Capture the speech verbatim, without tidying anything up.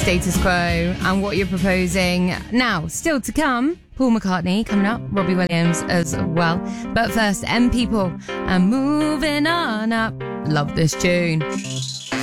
status quo and what you're proposing. Now, still to come, Paul McCartney coming up, Robbie Williams as well. But first, M People and Moving On Up. Love this tune.